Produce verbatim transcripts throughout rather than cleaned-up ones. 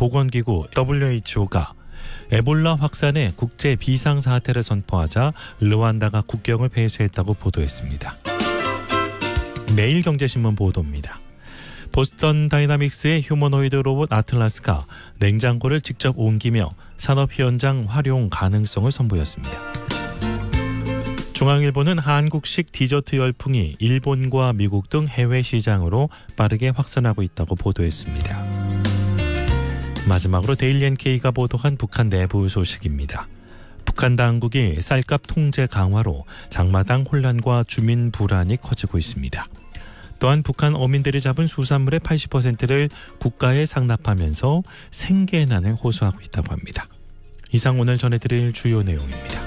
세계보건기구 더블유에이치오가 에볼라 확산의 국제 비상사태를 선포하자 르완다가 국경을 폐쇄했다고 보도했습니다. 매일경제신문 보도입니다. 보스턴 다이나믹스의 휴머노이드 로봇 아틀라스가 냉장고를 직접 옮기며 산업 현장 활용 가능성을 선보였습니다. 중앙일보는 한국식 디저트 열풍이 일본과 미국 등 해외 시장으로 빠르게 확산하고 있다고 보도했습니다. 마지막으로 데일리 엔케이가 보도한 북한 내부 소식입니다. 북한 당국이 쌀값 통제 강화로 장마당 혼란과 주민 불안이 커지고 있습니다. 또한 북한 어민들이 잡은 수산물의 팔십 퍼센트를 국가에 상납하면서 생계난을 호소하고 있다고 합니다. 이상 오늘 전해드릴 주요 내용입니다.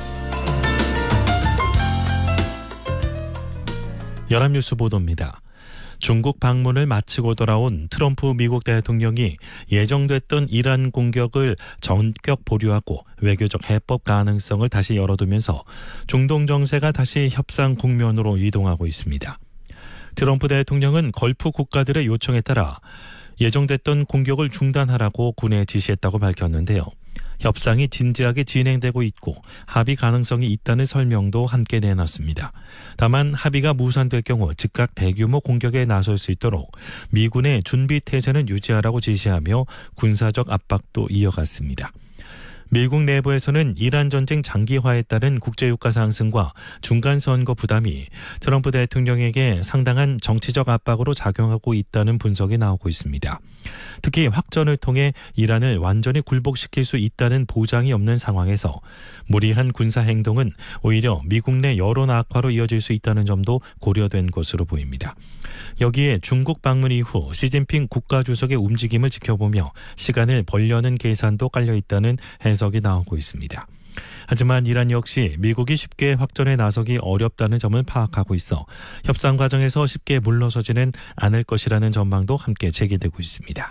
연합뉴스 보도입니다. 중국 방문을 마치고 돌아온 트럼프 미국 대통령이 예정됐던 이란 공격을 전격 보류하고 외교적 해법 가능성을 다시 열어두면서 중동 정세가 다시 협상 국면으로 이동하고 있습니다. 트럼프 대통령은 걸프 국가들의 요청에 따라 예정됐던 공격을 중단하라고 군에 지시했다고 밝혔는데요. 협상이 진지하게 진행되고 있고 합의 가능성이 있다는 설명도 함께 내놨습니다. 다만 합의가 무산될 경우 즉각 대규모 공격에 나설 수 있도록 미군의 준비 태세는 유지하라고 지시하며 군사적 압박도 이어갔습니다. 미국 내부에서는 이란 전쟁 장기화에 따른 국제유가 상승과 중간선거 부담이 트럼프 대통령에게 상당한 정치적 압박으로 작용하고 있다는 분석이 나오고 있습니다. 특히 확전을 통해 이란을 완전히 굴복시킬 수 있다는 보장이 없는 상황에서 무리한 군사 행동은 오히려 미국 내 여론 악화로 이어질 수 있다는 점도 고려된 것으로 보입니다. 여기에 중국 방문 이후 시진핑 국가주석의 움직임을 지켜보며 시간을 벌려는 계산도 깔려있다는 해석이 나오고 있습니다. 하지만 이란 역시 미국이 쉽게 확전에 나서기 어렵다는 점을 파악하고 있어 협상 과정에서 쉽게 물러서지는 않을 것이라는 전망도 함께 제기되고 있습니다.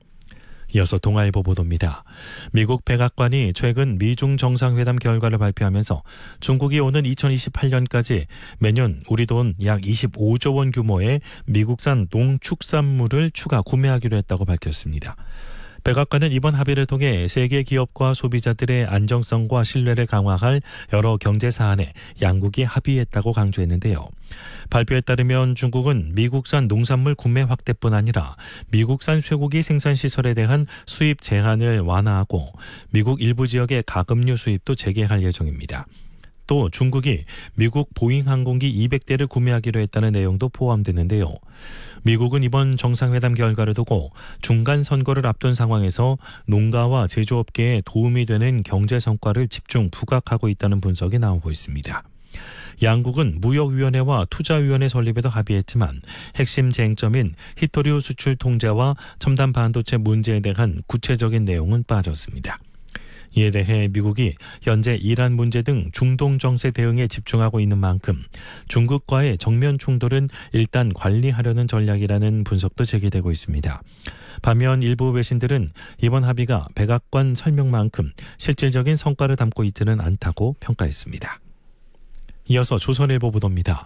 이어서 동아일보 보도입니다. 미국 백악관이 최근 미중 정상회담 결과를 발표하면서 중국이 오는 이천이십팔 년까지 매년 우리 돈 약 이십오조 원 규모의 미국산 농축산물을 추가 구매하기로 했다고 밝혔습니다. 백악관은 이번 합의를 통해 세계 기업과 소비자들의 안정성과 신뢰를 강화할 여러 경제 사안에 양국이 합의했다고 강조했는데요. 발표에 따르면 중국은 미국산 농산물 구매 확대뿐 아니라 미국산 쇠고기 생산 시설에 대한 수입 제한을 완화하고 미국 일부 지역의 가금류 수입도 재개할 예정입니다. 또 중국이 미국 보잉 항공기 이백 대를 구매하기로 했다는 내용도 포함되는데요. 미국은 이번 정상회담 결과를 두고 중간 선거를 앞둔 상황에서 농가와 제조업계에 도움이 되는 경제 성과를 집중 부각하고 있다는 분석이 나오고 있습니다. 양국은 무역위원회와 투자위원회 설립에도 합의했지만 핵심 쟁점인 히토류 수출 통제와 첨단 반도체 문제에 대한 구체적인 내용은 빠졌습니다. 이에 대해 미국이 현재 이란 문제 등 중동 정세 대응에 집중하고 있는 만큼 중국과의 정면 충돌은 일단 관리하려는 전략이라는 분석도 제기되고 있습니다. 반면 일부 외신들은 이번 합의가 백악관 설명만큼 실질적인 성과를 담고 있지는 않다고 평가했습니다. 이어서 조선일보 보도입니다.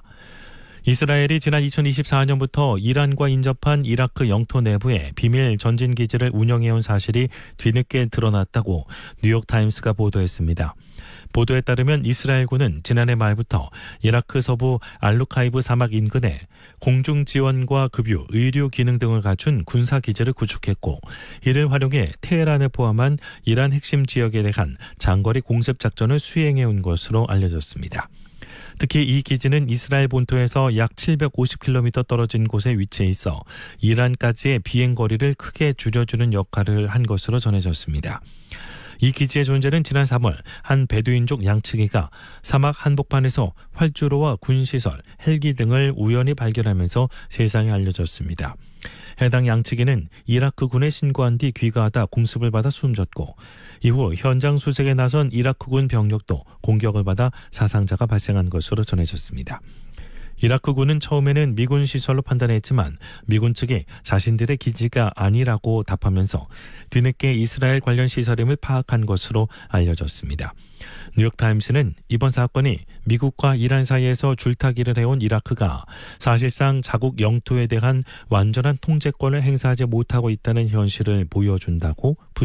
이스라엘이 지난 이천이십사 년부터 이란과 인접한 이라크 영토 내부에 비밀 전진기지를 운영해온 사실이 뒤늦게 드러났다고 뉴욕타임스가 보도했습니다. 보도에 따르면 이스라엘군은 지난해 말부터 이라크 서부 알루카이브 사막 인근에 공중 지원과 급유, 의료 기능 등을 갖춘 군사기지를 구축했고 이를 활용해 테헤란을 포함한 이란 핵심 지역에 대한 장거리 공습 작전을 수행해온 것으로 알려졌습니다. 특히 이 기지는 이스라엘 본토에서 약 칠백오십 킬로미터 떨어진 곳에 위치해 있어 이란까지의 비행거리를 크게 줄여주는 역할을 한 것으로 전해졌습니다. 이 기지의 존재는 지난 삼월 한 베두인족 양측이가 사막 한복판에서 활주로와 군시설, 헬기 등을 우연히 발견하면서 세상에 알려졌습니다. 해당 양측에는 이라크군에 신고한 뒤 귀가하다 공습을 받아 숨졌고 이후 현장 수색에 나선 이라크군 병력도 공격을 받아 사상자가 발생한 것으로 전해졌습니다. 이라크군은 처음에는 미군 시설로 판단했지만 미군 측이 자신들의 기지가 아니라고 답하면서 뒤늦게 이스라엘 관련 시설임을 파악한 것으로 알려졌습니다. 뉴욕타임스는 이번 사건이 미국과 이란 사이에서 줄타기를 해온 이라크가 사실상 자국 영토에 대한 완전한 통제권을 행사하지 못하고 있다는 현실을 보여준다고